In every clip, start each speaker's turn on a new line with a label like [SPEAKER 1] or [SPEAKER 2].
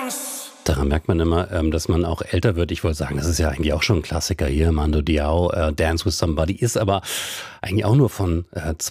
[SPEAKER 1] Daran merkt man immer, dass man auch älter wird. Ich wollte sagen, das ist ja eigentlich auch schon ein Klassiker hier. Mando Diao, Dance with Somebody, ist aber eigentlich auch nur von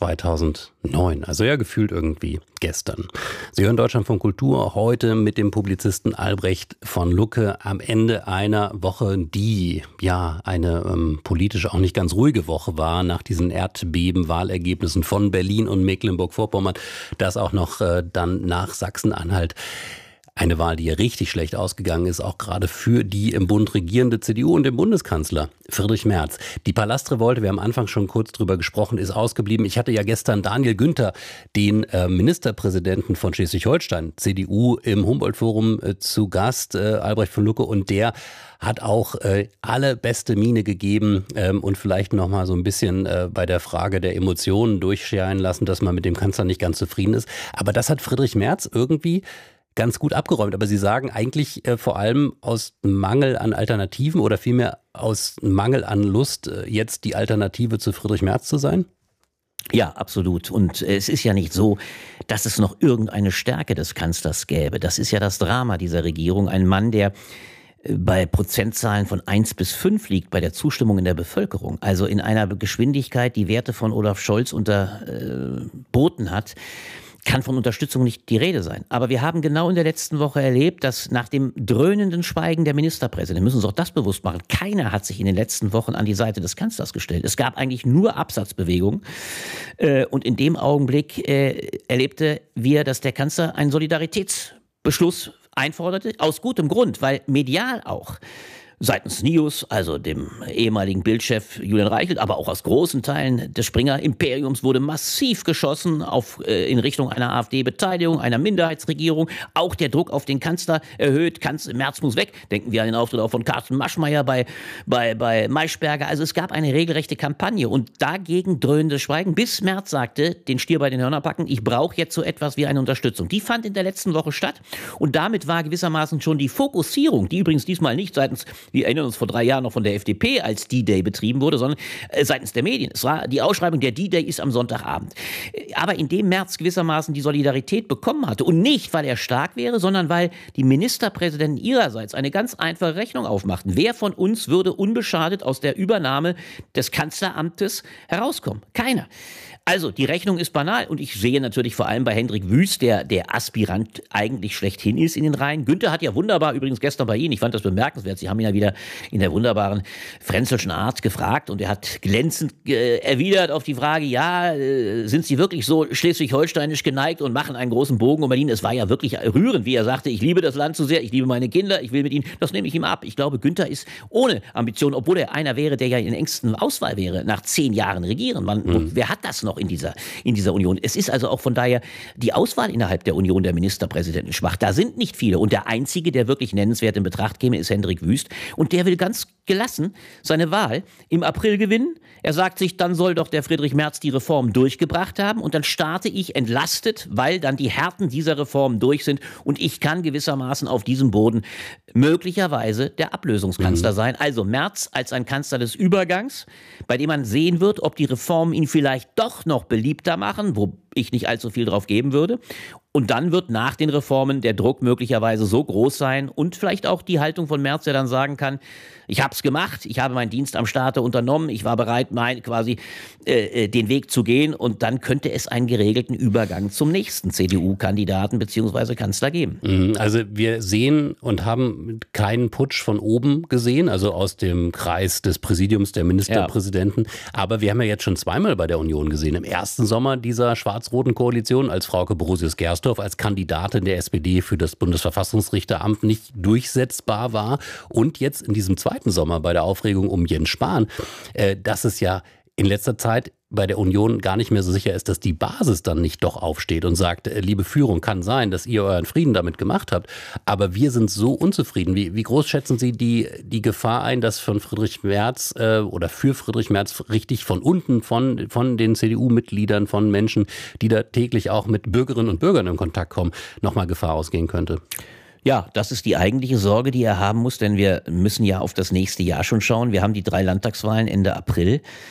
[SPEAKER 1] 2009. Also ja, gefühlt irgendwie gestern. Sie hören Deutschlandfunk Kultur heute mit dem Publizisten Albrecht von Lucke am Ende einer Woche, die ja eine politisch auch nicht ganz ruhige Woche war, nach diesen Erdbeben-Wahlergebnissen von Berlin und Mecklenburg-Vorpommern, das auch noch dann nach Sachsen-Anhalt. Eine Wahl, die ja richtig schlecht ausgegangen ist, auch gerade für die im Bund regierende CDU und den Bundeskanzler Friedrich Merz. Die Palastrevolte, wir haben am Anfang schon kurz drüber gesprochen, ist ausgeblieben. Ich hatte ja gestern Daniel Günther, den Ministerpräsidenten von Schleswig-Holstein, CDU, im Humboldt-Forum zu Gast, Albrecht von Lucke, und der hat auch alle beste Miene gegeben und vielleicht noch mal so ein bisschen bei der Frage der Emotionen durchscheinen lassen, dass man mit dem Kanzler nicht ganz zufrieden ist. Aber das hat Friedrich Merz irgendwie ganz gut abgeräumt. Aber Sie sagen eigentlich vor allem aus Mangel an Alternativen oder vielmehr aus Mangel an Lust, jetzt die Alternative zu Friedrich Merz zu sein?
[SPEAKER 2] Ja, absolut. Und es ist ja nicht so, dass es noch irgendeine Stärke des Kanzlers gäbe. Das ist ja das Drama dieser Regierung. Ein Mann, der bei Prozentzahlen von 1 bis 5 liegt bei der Zustimmung in der Bevölkerung. Also in einer Geschwindigkeit, die Werte von Olaf Scholz unterboten hat, kann von Unterstützung nicht die Rede sein. Aber wir haben genau in der letzten Woche erlebt, dass nach dem dröhnenden Schweigen der Ministerpräsidenten, müssen uns auch das bewusst machen, keiner hat sich in den letzten Wochen an die Seite des Kanzlers gestellt. Es gab eigentlich nur Absatzbewegungen. Und in dem Augenblick erlebte wir, dass der Kanzler einen Solidaritätsbeschluss einforderte, aus gutem Grund, weil medial auch seitens NIOS, also dem ehemaligen Bildchef Julian Reichelt, aber auch aus großen Teilen des Springer-Imperiums wurde massiv geschossen in Richtung einer AfD-Beteiligung, einer Minderheitsregierung. Auch der Druck auf den Kanzler erhöht. Merz muss weg. Denken wir an den Auftritt auch von Carsten Maschmeyer bei Maischberger. Also es gab eine regelrechte Kampagne und dagegen dröhnendes Schweigen, bis Merz sagte, den Stier bei den Hörnern packen, ich brauche jetzt so etwas wie eine Unterstützung. Die fand in der letzten Woche statt und damit war gewissermaßen schon die Fokussierung, die übrigens diesmal nicht seitens, wir erinnern uns vor 3 Jahren noch von der FDP als D-Day betrieben wurde, sondern seitens der Medien. Es war die Ausschreibung, der D-Day ist am Sonntagabend. Aber indem Merz gewissermaßen die Solidarität bekommen hatte und nicht, weil er stark wäre, sondern weil die Ministerpräsidenten ihrerseits eine ganz einfache Rechnung aufmachten. Wer von uns würde unbeschadet aus der Übernahme des Kanzleramtes herauskommen? Keiner. Also, die Rechnung ist banal und ich sehe natürlich vor allem bei Hendrik Wüst, der Aspirant eigentlich schlechthin ist in den Reihen. Günther hat ja wunderbar, übrigens gestern bei Ihnen, ich fand das bemerkenswert, Sie haben ihn ja wieder in der wunderbaren Frenzelschen Art gefragt und er hat glänzend erwidert auf die Frage, ja, sind Sie wirklich so schleswig-holsteinisch geneigt und machen einen großen Bogen um Berlin? Es war ja wirklich rührend, wie er sagte, ich liebe das Land so sehr, ich liebe meine Kinder, ich will mit ihnen, das nehme ich ihm ab. Ich glaube, Günther ist ohne Ambition, obwohl er einer wäre, der ja in engsten Auswahl wäre, nach 10 Jahren regieren. Wer hat das noch in dieser Union? Es ist also auch von daher die Auswahl innerhalb der Union der Ministerpräsidenten schwach. Da sind nicht viele. Und der Einzige, der wirklich nennenswert in Betracht käme, ist Hendrik Wüst. Und der will ganz gelassen seine Wahl im April gewinnen. Er sagt sich, dann soll doch der Friedrich Merz die Reform durchgebracht haben und dann starte ich entlastet, weil dann die Härten dieser Reform durch sind und ich kann gewissermaßen auf diesem Boden möglicherweise der Ablösungskanzler sein. Also Merz als ein Kanzler des Übergangs, bei dem man sehen wird, ob die Reformen ihn vielleicht doch noch beliebter machen, wo ich nicht allzu viel drauf geben würde. Und dann wird nach den Reformen der Druck möglicherweise so groß sein und vielleicht auch die Haltung von Merz, der dann sagen kann, ich habe es gemacht, ich habe meinen Dienst am Staate unternommen, ich war bereit, den Weg zu gehen und dann könnte es einen geregelten Übergang zum nächsten CDU-Kandidaten bzw. Kanzler geben.
[SPEAKER 1] Also wir sehen und haben keinen Putsch von oben gesehen, also aus dem Kreis des Präsidiums der Ministerpräsidenten, aber wir haben ja jetzt schon zweimal bei der Union gesehen. Im ersten Sommer dieser schwarz-roten Koalition, als Frauke Borosius-Gersdorf als Kandidatin der SPD für das Bundesverfassungsrichteramt nicht durchsetzbar war und jetzt in diesem zweiten Sommer bei der Aufregung um Jens Spahn, dass es ja in letzter Zeit bei der Union gar nicht mehr so sicher ist, dass die Basis dann nicht doch aufsteht und sagt, liebe Führung, kann sein, dass ihr euren Frieden damit gemacht habt, aber wir sind so unzufrieden. Wie groß schätzen Sie die Gefahr ein, dass von Friedrich Merz oder für Friedrich Merz richtig von unten, von den CDU-Mitgliedern, von Menschen, die da täglich auch mit Bürgerinnen und Bürgern in Kontakt kommen, nochmal Gefahr ausgehen könnte?
[SPEAKER 2] Ja, das ist die eigentliche Sorge, die er haben muss, denn wir müssen ja auf das nächste Jahr schon schauen. Wir haben die 3 Landtagswahlen Ende April.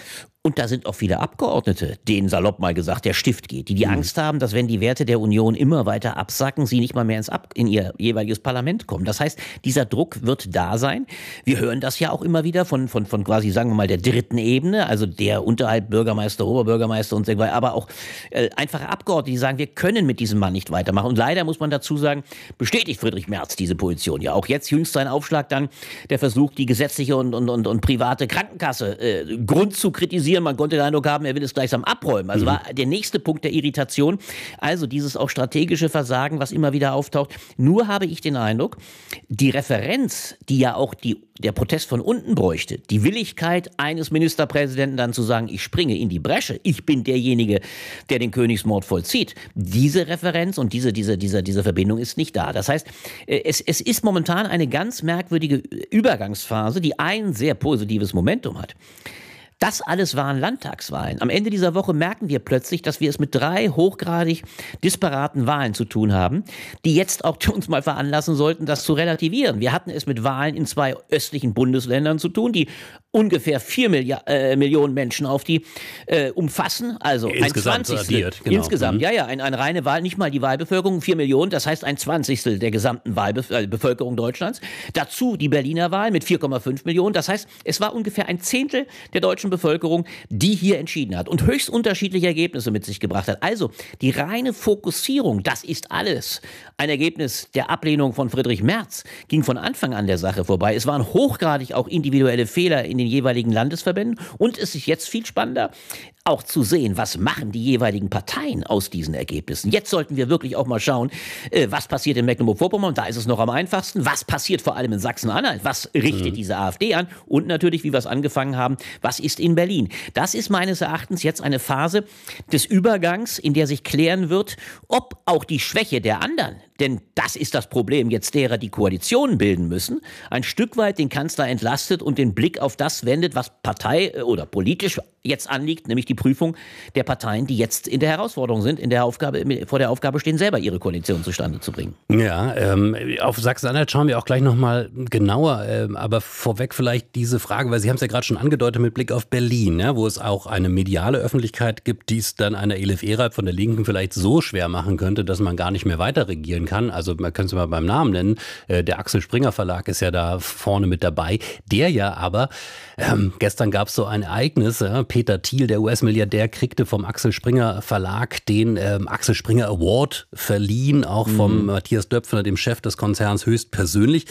[SPEAKER 2] Und da sind auch viele Abgeordnete, denen salopp mal gesagt der Stift geht, die Angst haben, dass wenn die Werte der Union immer weiter absacken, sie nicht mal mehr in ihr jeweiliges Parlament kommen. Das heißt, dieser Druck wird da sein. Wir hören das ja auch immer wieder von quasi, sagen wir mal, der dritten Ebene, also der unterhalb Bürgermeister, Oberbürgermeister und so weiter, aber auch einfache Abgeordnete, die sagen, wir können mit diesem Mann nicht weitermachen. Und leider muss man dazu sagen, bestätigt Friedrich Merz diese Position. Ja, auch jetzt jüngst sein Aufschlag dann, der Versuch, die gesetzliche und private Krankenkasse Grund zu kritisieren. Man konnte den Eindruck haben, er will es gleichsam abräumen. Also war der nächste Punkt der Irritation. Also dieses auch strategische Versagen, was immer wieder auftaucht. Nur habe ich den Eindruck, die Referenz, die ja auch der Protest von unten bräuchte, die Willigkeit eines Ministerpräsidenten dann zu sagen, ich springe in die Bresche, ich bin derjenige, der den Königsmord vollzieht. Diese Referenz und diese Verbindung ist nicht da. Das heißt, es ist momentan eine ganz merkwürdige Übergangsphase, die ein sehr positives Momentum hat. Das alles waren Landtagswahlen. Am Ende dieser Woche merken wir plötzlich, dass wir es mit 3 hochgradig disparaten Wahlen zu tun haben, die jetzt auch uns mal veranlassen sollten, das zu relativieren. Wir hatten es mit Wahlen in 2 östlichen Bundesländern zu tun, die ungefähr 4 Millionen Menschen auf die umfassen, also
[SPEAKER 1] insgesamt
[SPEAKER 2] ein 20.
[SPEAKER 1] Genau.
[SPEAKER 2] Insgesamt, eine reine Wahl, nicht mal die Wahlbevölkerung, 4 Millionen, das heißt ein 20. der gesamten Bevölkerung Deutschlands. Dazu die Berliner Wahl mit 4,5 Millionen, das heißt, es war ungefähr ein Zehntel der deutschen Bevölkerung, die hier entschieden hat und höchst unterschiedliche Ergebnisse mit sich gebracht hat. Also die reine Fokussierung, das ist alles ein Ergebnis der Ablehnung von Friedrich Merz, ging von Anfang an der Sache vorbei. Es waren hochgradig auch individuelle Fehler in den jeweiligen Landesverbänden und es ist jetzt viel spannender, auch zu sehen, was machen die jeweiligen Parteien aus diesen Ergebnissen. Jetzt sollten wir wirklich auch mal schauen, was passiert in Mecklenburg-Vorpommern, da ist es noch am einfachsten, was passiert vor allem in Sachsen-Anhalt, was richtet diese AfD an und natürlich, wie wir es angefangen haben, was ist in Berlin. Das ist meines Erachtens jetzt eine Phase des Übergangs, in der sich klären wird, ob auch die Schwäche der anderen, denn das ist das Problem jetzt derer, die Koalitionen bilden müssen, ein Stück weit den Kanzler entlastet und den Blick auf das wendet, was partei- oder politisch jetzt anliegt, nämlich die Prüfung der Parteien, die jetzt in der Herausforderung sind, vor der Aufgabe stehen, selber ihre Koalition zustande zu bringen.
[SPEAKER 1] Ja, auf Sachsen-Anhalt schauen wir auch gleich nochmal genauer, aber vorweg vielleicht diese Frage, weil Sie haben es ja gerade schon angedeutet mit Blick auf Berlin, ja, wo es auch eine mediale Öffentlichkeit gibt, die es dann einer Elif Eralp von der Linken vielleicht so schwer machen könnte, dass man gar nicht mehr weiter regieren kann. Also man könnte es mal beim Namen nennen, der Axel Springer Verlag ist ja da vorne mit dabei, der ja aber, gestern gab es so ein Ereignis, Peter Thiel, der US-Milliardär, kriegte vom Axel Springer Verlag den Axel Springer Award verliehen, auch vom Matthias Döpfner, dem Chef des Konzerns, höchstpersönlich.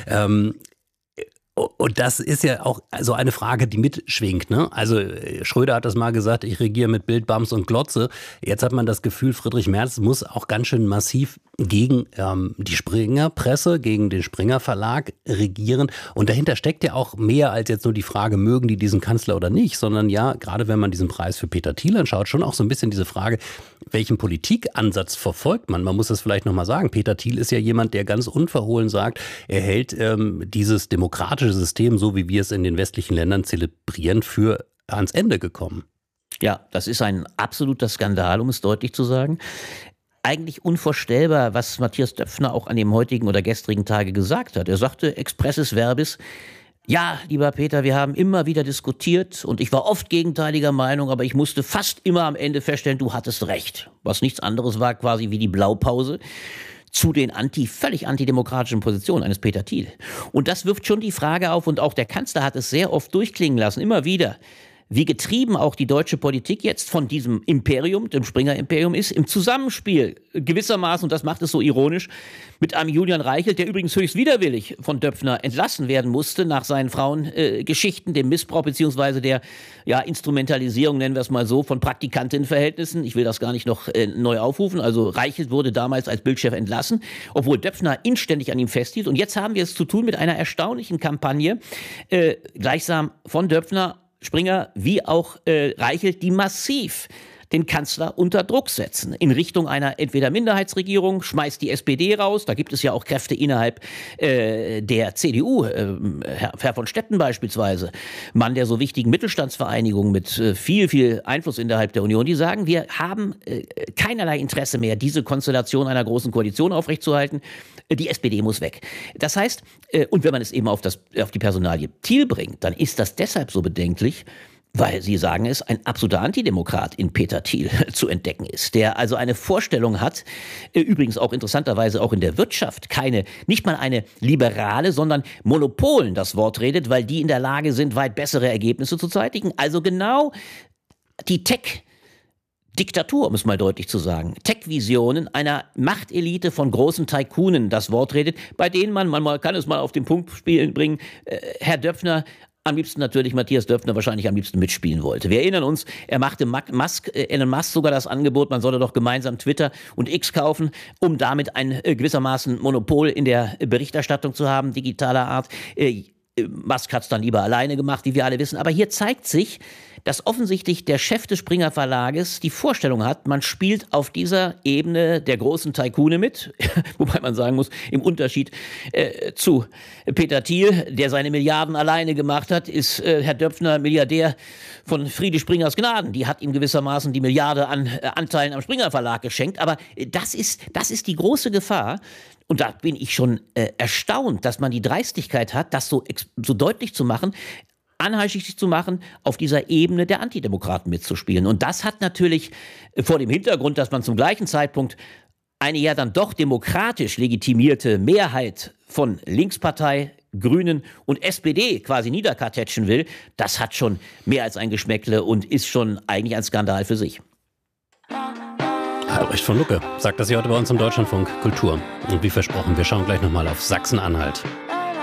[SPEAKER 1] Und das ist ja auch so eine Frage, die mitschwingt, ne? Also Schröder hat das mal gesagt, ich regiere mit Bild, Bams und Glotze. Jetzt hat man das Gefühl, Friedrich Merz muss auch ganz schön massiv gegen die Springer-Presse, gegen den Springer-Verlag regieren. Und dahinter steckt ja auch mehr als jetzt nur die Frage, mögen die diesen Kanzler oder nicht, sondern ja, gerade wenn man diesen Preis für Peter Thiel anschaut, schon auch so ein bisschen diese Frage, welchen Politikansatz verfolgt man? Man muss das vielleicht nochmal sagen. Peter Thiel ist ja jemand, der ganz unverhohlen sagt, er hält dieses demokratische System, so wie wir es in den westlichen Ländern zelebrieren, für ans Ende gekommen.
[SPEAKER 2] Ja, das ist ein absoluter Skandal, um es deutlich zu sagen. Eigentlich unvorstellbar, was Matthias Döpfner auch an dem heutigen oder gestrigen Tage gesagt hat. Er sagte expressis verbis, ja, lieber Peter, wir haben immer wieder diskutiert und ich war oft gegenteiliger Meinung, aber ich musste fast immer am Ende feststellen, du hattest recht. Was nichts anderes war quasi wie die Blaupause zu den völlig antidemokratischen Positionen eines Peter Thiel. Und das wirft schon die Frage auf, und auch der Kanzler hat es sehr oft durchklingen lassen, immer wieder, wie getrieben auch die deutsche Politik jetzt von diesem Imperium, dem Springer-Imperium ist, im Zusammenspiel gewissermaßen, und das macht es so ironisch, mit einem Julian Reichelt, der übrigens höchst widerwillig von Döpfner entlassen werden musste nach seinen Frauengeschichten, dem Missbrauch beziehungsweise der Instrumentalisierung, nennen wir es mal so, von Praktikantinnenverhältnissen. Ich will das gar nicht noch neu aufrufen. Also Reichelt wurde damals als Bildchef entlassen, obwohl Döpfner inständig an ihm festhielt. Und jetzt haben wir es zu tun mit einer erstaunlichen Kampagne, gleichsam von Döpfner, Springer wie auch Reichelt, die massiv den Kanzler unter Druck setzen. In Richtung einer entweder Minderheitsregierung, schmeißt die SPD raus, da gibt es ja auch Kräfte innerhalb der CDU, Herr von Stetten beispielsweise, Mann der so wichtigen Mittelstandsvereinigung mit viel Einfluss innerhalb der Union, die sagen, wir haben keinerlei Interesse mehr, diese Konstellation einer großen Koalition aufrechtzuerhalten, die SPD muss weg. Das heißt, und wenn man es eben auf die Personalie Thiel bringt, dann ist das deshalb so bedenklich, weil Sie sagen es, ein absoluter Antidemokrat in Peter Thiel zu entdecken ist, der also eine Vorstellung hat, übrigens auch interessanterweise auch in der Wirtschaft, nicht mal eine liberale, sondern Monopolen das Wort redet, weil die in der Lage sind, weit bessere Ergebnisse zu zeitigen. Also genau die Tech-Diktatur, um es mal deutlich zu sagen, Tech-Visionen einer Machtelite von großen Tycoonen das Wort redet, bei denen man kann es mal auf den Punkt bringen, Herr Döpfner, am liebsten natürlich Matthias Döpfner wahrscheinlich am liebsten mitspielen wollte. Wir erinnern uns, er machte Elon Musk sogar das Angebot, man solle doch gemeinsam Twitter und X kaufen, um damit ein gewissermaßen Monopol in der Berichterstattung zu haben, digitaler Art. Musk hat es dann lieber alleine gemacht, wie wir alle wissen. Aber hier zeigt sich, dass offensichtlich der Chef des Springer Verlages die Vorstellung hat, man spielt auf dieser Ebene der großen Tycoone mit, wobei man sagen muss, im Unterschied zu Peter Thiel, der seine Milliarden alleine gemacht hat, ist Herr Döpfner Milliardär von Friede Springers Gnaden. Die hat ihm gewissermaßen die Milliarde an Anteilen am Springer Verlag geschenkt. Aber das ist die große Gefahr. Und da bin ich schon erstaunt, dass man die Dreistigkeit hat, das so deutlich zu machen, anheischig zu machen, auf dieser Ebene der Antidemokraten mitzuspielen. Und das hat natürlich vor dem Hintergrund, dass man zum gleichen Zeitpunkt eine ja dann doch demokratisch legitimierte Mehrheit von Linkspartei, Grünen und SPD quasi niederkartätschen will, das hat schon mehr als ein Geschmäckle und ist schon eigentlich ein Skandal für sich.
[SPEAKER 1] Albrecht von Lucke sagt das hier heute bei uns im Deutschlandfunk Kultur. Und wie versprochen, wir schauen gleich nochmal auf Sachsen-Anhalt.